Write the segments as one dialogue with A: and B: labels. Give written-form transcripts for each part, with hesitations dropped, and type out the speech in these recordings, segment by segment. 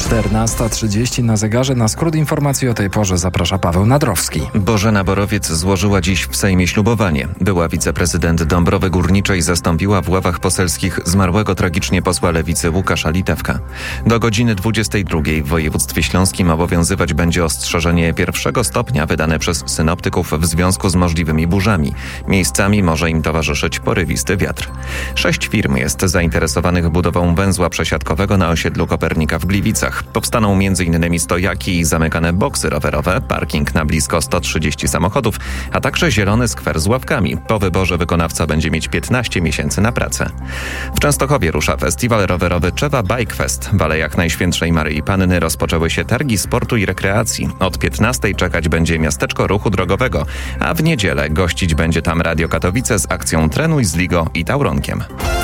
A: 14:30 na zegarze. Na skrót informacji o tej porze zaprasza Paweł Nadrowski.
B: Bożena Borowiec złożyła dziś w Sejmie ślubowanie. Była wiceprezydent Dąbrowy Górniczej zastąpiła w ławach poselskich zmarłego tragicznie posła Lewicy Łukasza Litewka. Do godziny 22:00 w województwie śląskim obowiązywać będzie ostrzeżenie 1. stopnia wydane przez synoptyków w związku z możliwymi burzami. Miejscami może im towarzyszyć porywisty wiatr. 6 firm jest zainteresowanych budową węzła przesiadkowego na osiedlu Kopernika w Gliwicach. Powstaną m.in. stojaki i zamykane boksy rowerowe, parking na blisko 130 samochodów, a także zielony skwer z ławkami. Po wyborze wykonawca będzie mieć 15 miesięcy na pracę. W Częstochowie rusza festiwal rowerowy Czewa Bike Fest. W Alejach Najświętszej Maryi Panny rozpoczęły się targi sportu i rekreacji. Od 15:00 czekać będzie miasteczko ruchu drogowego, a w niedzielę gościć będzie tam Radio Katowice z akcją Trenuj z Ligo i Tauronkiem.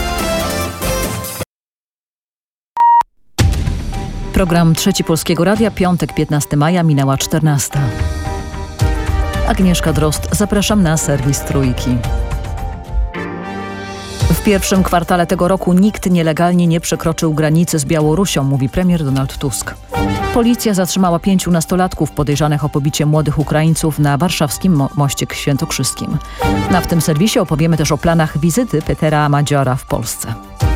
C: Program Trzeci Polskiego Radia, piątek 15 maja, minęła 14:00. Agnieszka Drozd, zapraszam na serwis Trójki. W pierwszym kwartale tego roku nikt nielegalnie nie przekroczył granicy z Białorusią, mówi premier Donald Tusk. Policja zatrzymała 5 nastolatków podejrzanych o pobicie młodych Ukraińców na warszawskim moście świętokrzyskim. W tym serwisie opowiemy też o planach wizyty Petera Madziora w Polsce.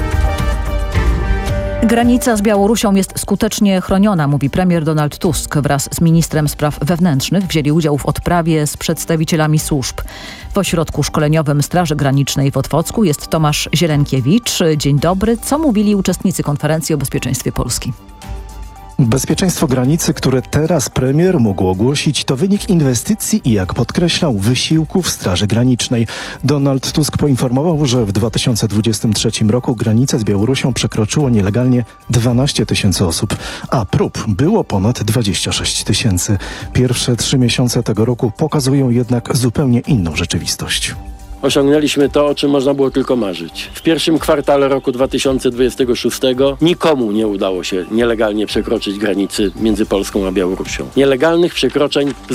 C: Granica z Białorusią jest skutecznie chroniona, mówi premier Donald Tusk. Wraz z ministrem spraw wewnętrznych wzięli udział w odprawie z przedstawicielami służb. W ośrodku szkoleniowym Straży Granicznej w Otwocku jest Tomasz Zielenkiewicz. Dzień dobry. Co mówili uczestnicy konferencji o bezpieczeństwie Polski?
D: Bezpieczeństwo granicy, które teraz premier mógł ogłosić, to wynik inwestycji i, jak podkreślał, wysiłków Straży Granicznej. Donald Tusk poinformował, że w 2023 roku granicę z Białorusią przekroczyło nielegalnie 12 000 osób, a prób było ponad 26 000. Pierwsze 3 miesiące tego roku pokazują jednak zupełnie inną rzeczywistość.
E: Osiągnęliśmy to, o czym można było tylko marzyć. W pierwszym kwartale roku 2026 nikomu nie udało się nielegalnie przekroczyć granicy między Polską a Białorusią. Nielegalnych przekroczeń